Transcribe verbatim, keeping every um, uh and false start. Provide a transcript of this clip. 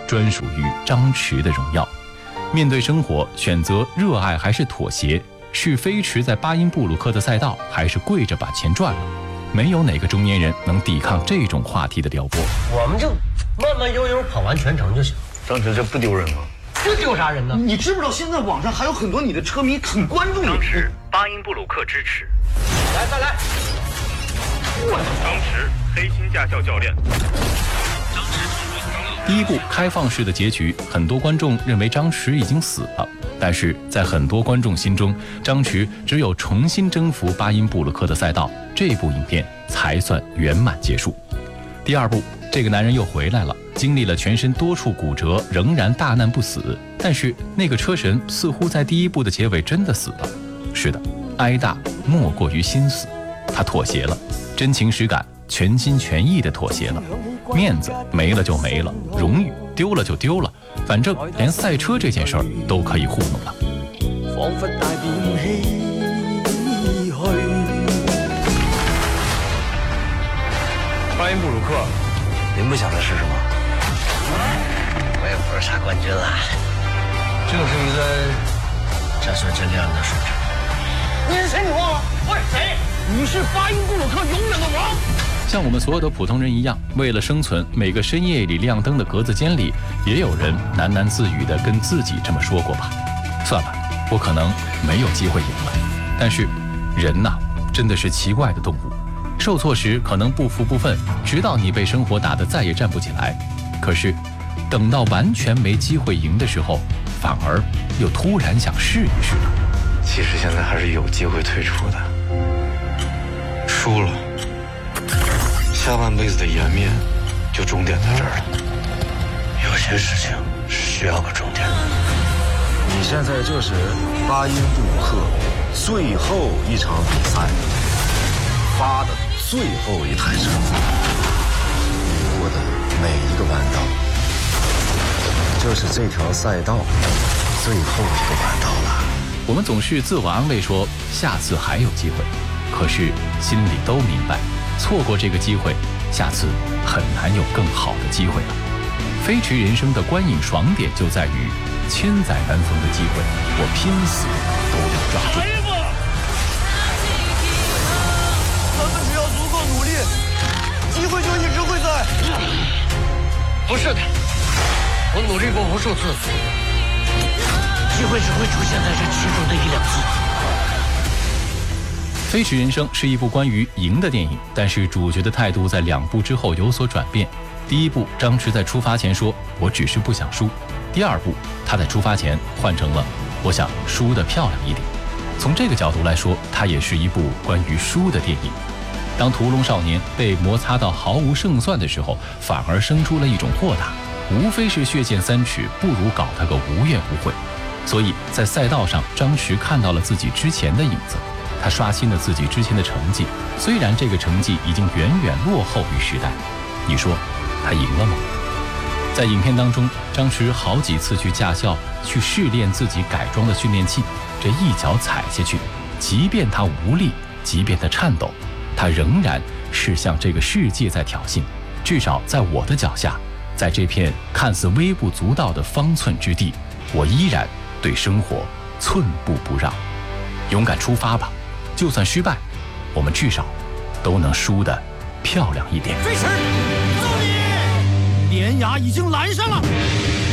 专属于张弛的荣耀。面对生活，选择热爱还是妥协？是飞驰在巴音布鲁克的赛道，还是跪着把钱赚了？没有哪个中年人能抵抗这种话题的撩拨。 我们就慢慢悠悠跑完全程就行。 张弛，这不丢人吗？ 这丢啥人呢？ 你知不知道现在网上还有很多你的车迷很关注你？ 张弛，巴音布鲁克支持。 来，再来。 张弛，黑心驾校教练。 第一部开放式的结局，很多观众认为张弛已经死了，但是在很多观众心中，张弛只有重新征服巴音布鲁克的赛道，这部影片才算圆满结束。第二部，这个男人又回来了，经历了全身多处骨折，仍然大难不死。但是那个车神似乎在第一部的结尾真的死了。是的，哀大莫过于心死，他妥协了，真情实感，全心全意地妥协了。面子没了就没了，荣誉丢了就丢了，反正连赛车这件事儿都可以糊弄了。仿佛大便唏噓。 巴音布鲁克，您不想再试试吗？ 我也不是啥冠军了， 就是一个这算真亮的水平。 你是谁？你忘了？我是谁？你是巴音布鲁克永远的王。 像我们所有的普通人一样，为了生存，每个深夜里亮灯的格子间里，也有人喃喃自语地跟自己这么说过吧。算了，我可能没有机会赢了。但是人呐，真的是奇怪的动物，受挫时可能不服不忿，直到你被生活打得再也站不起来。可是等到完全没机会赢的时候，反而又突然想试一试了。 其实现在还是有机会退出的。输了，下半辈子的颜面就终点在这儿了。 有些事情是需要个终点的。 你现在就是巴音布鲁克最后一场比赛发的最后一台车，你过的每一个弯道，就是这条赛道最后一个弯道了。 我们总是自我安慰说下次还有机会，可是心里都明白，错过这个机会，下次很难有更好的机会了。飞驰人生的观影爽点就在于千载难逢的机会，我拼死都要抓住。 咱们只要足够努力，机会就一直会在。 不是的，我努力过无数次，机会只会出现在这其中的一两次。 《飞驰人生》是一部关于赢的电影，但是主角的态度在两部之后有所转变。第一部，张弛在出发前说：“我只是不想输。”第二部，他在出发前换成了“我想输得漂亮一点”。从这个角度来说，它也是一部关于输的电影。当屠龙少年被摩擦到毫无胜算的时候，反而生出了一种豁达，无非是血溅三尺，不如搞他个无怨无悔。所以在赛道上，张弛看到了自己之前的影子，他刷新了自己之前的成绩，虽然这个成绩已经远远落后于时代。你说他赢了吗？在影片当中，张弛好几次去驾校去试炼自己改装的训练器，这一脚踩下去，即便他无力，即便他颤抖，他仍然是向这个世界在挑衅。至少在我的脚下，在这片看似微不足道的方寸之地，我依然对生活寸步不让。勇敢出发吧，就算失败，我们至少都能输得漂亮一点。 飞驰，揍你！连牙已经拦上了。